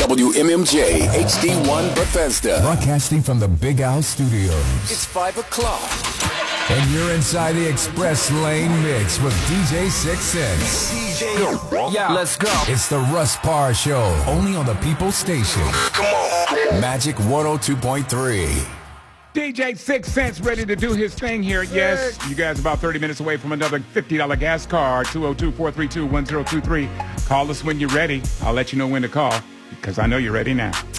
WMMJ HD1 Bethesda. Broadcasting from the Big Al Studios. It's 5 o'clock. And you're inside the Express Lane Mix with DJ Six Sense. Yeah, let's go. It's the Russ Parr Show, only on the People Station. Come on. Magic 102.3. DJ Six Sense ready to do his thing here. Yes, you guys about 30 minutes away from another $50 gas card. 202-432-1023. Call us when you're ready. I'll let you know when to call because I know you're ready now.